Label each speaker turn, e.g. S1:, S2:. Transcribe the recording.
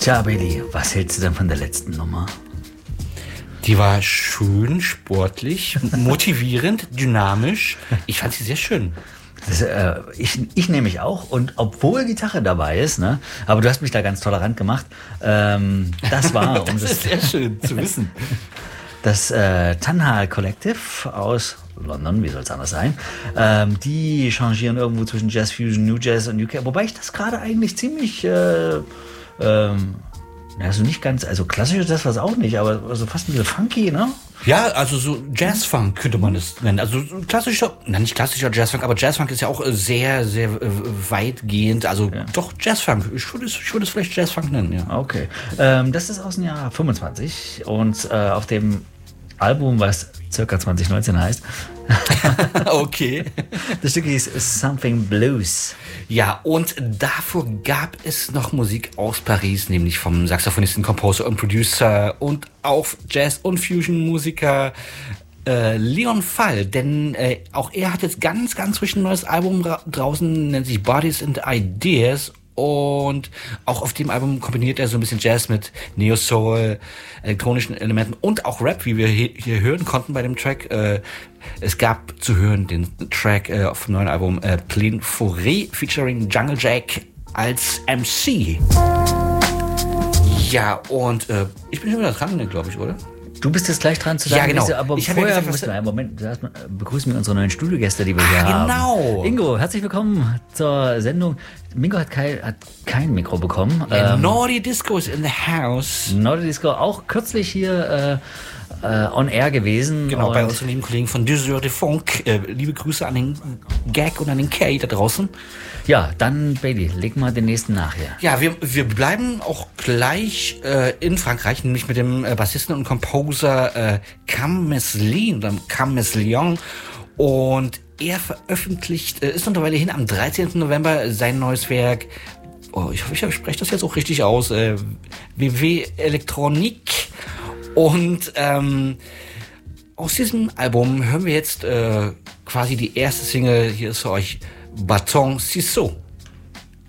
S1: Tja, Bailey, was hältst du denn von der letzten Nummer?
S2: Die war schön, sportlich, motivierend, dynamisch. Ich fand sie sehr schön.
S1: Ich nehme mich auch, und obwohl Gitarre dabei ist, ne, aber du hast mich da ganz tolerant gemacht, das war...
S2: Das ist sehr schön zu wissen.
S1: Das Tanhal Collective aus London, wie soll es anders sein, die changieren irgendwo zwischen Jazz Fusion, New Jazz und UK, wobei ich das gerade eigentlich ziemlich... also nicht ganz, also klassisch ist das was auch nicht, aber also fast ein bisschen funky, ne?
S2: Ja, also so Jazzfunk könnte man es nennen. Also so klassischer, nicht klassischer Jazzfunk, aber Jazzfunk ist ja auch sehr, sehr weitgehend. Also doch Jazzfunk. Ich würde es vielleicht Jazzfunk nennen, ja.
S1: Okay. Das ist aus dem Jahr 25 und auf dem Album, was circa 2019 heißt.
S2: Okay.
S1: Das Stück hieß Something Blues.
S2: Ja, und davor gab es noch Musik aus Paris, nämlich vom Saxophonisten, Composer und Producer und auch Jazz- und Fusion-Musiker Leon Fall. Denn auch er hat jetzt ganz frisch ein neues Album draußen, nennt sich Bodies and Ideas. Und auch auf dem Album kombiniert er so ein bisschen Jazz mit Neo-Soul, elektronischen Elementen und auch Rap, wie wir hier hören konnten bei dem Track. Es gab zu hören den Track auf dem neuen Album Plein Forêt featuring Jungle Jack als MC. Ja, und ich bin schon wieder dran, glaube ich, oder?
S1: Du bist jetzt gleich dran zu sagen,
S2: ja, genau.
S1: aber
S2: ich
S1: vorher
S2: gesagt,
S1: müssen wir, Moment, begrüßen wir unsere neuen Studiogäste, die wir hier haben.
S2: Genau.
S1: Ingo, herzlich willkommen zur Sendung. Mingo hat kein Mikro bekommen.
S2: Naughty Disco is in the house.
S1: Naughty Disco, auch kürzlich hier on air gewesen.
S2: Genau, bei unseren lieben Kollegen von Dessert de Funk. Liebe Grüße an den Gag und an den Kay da draußen.
S1: Ja, dann, Bailey, leg mal den nächsten nachher.
S2: Ja, wir bleiben auch gleich in Frankreich, nämlich mit dem Bassisten und Composer Cam Meslin oder Cam Meslion. Und er veröffentlicht, ist mittlerweile hin am 13. November sein neues Werk. Oh, ich hoffe, ich spreche das jetzt auch richtig aus. WW Electronique. Und aus diesem Album hören wir jetzt quasi die erste Single. Hier ist für euch Bâton Ciseaux.